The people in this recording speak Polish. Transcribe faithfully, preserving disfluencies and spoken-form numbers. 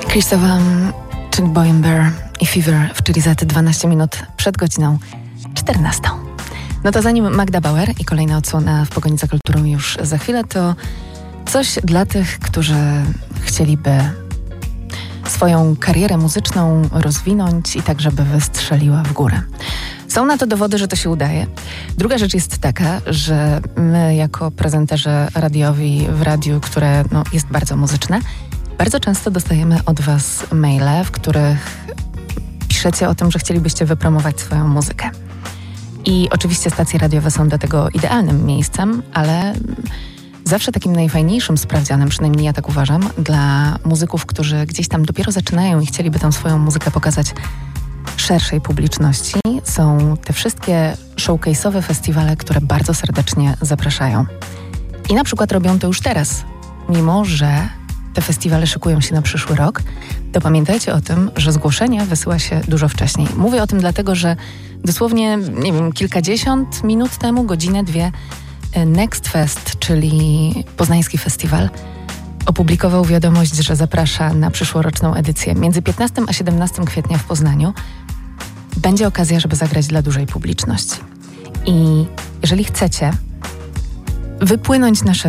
Christopher, czyli Boy and Bear i Fever w Chili Zety dwanaście minut przed godziną czternastą. No to zanim Magda Bauer i kolejna odsłona w Pogoni za kulturą już za chwilę, to coś dla tych, którzy chcieliby swoją karierę muzyczną rozwinąć i tak, żeby wystrzeliła w górę. Są na to dowody, że to się udaje. Druga rzecz jest taka, że my jako prezenterzy radiowi w radiu, które no, jest bardzo muzyczne, bardzo często dostajemy od was maile, w których piszecie o tym, że chcielibyście wypromować swoją muzykę. I oczywiście stacje radiowe są do tego idealnym miejscem, ale zawsze takim najfajniejszym sprawdzianem, przynajmniej ja tak uważam, dla muzyków, którzy gdzieś tam dopiero zaczynają i chcieliby tą swoją muzykę pokazać szerszej publiczności, są te wszystkie showcase'owe festiwale, które bardzo serdecznie zapraszają. I na przykład robią to już teraz. Mimo że te festiwale szykują się na przyszły rok, to pamiętajcie o tym, że zgłoszenia wysyła się dużo wcześniej. Mówię o tym dlatego, że dosłownie, nie wiem, kilkadziesiąt minut temu, godzinę, dwie, Next Fest, czyli poznański festiwal, opublikował wiadomość, że zaprasza na przyszłoroczną edycję. Między piętnastego a siedemnastego kwietnia w Poznaniu będzie okazja, żeby zagrać dla dużej publiczności. I jeżeli chcecie wypłynąć na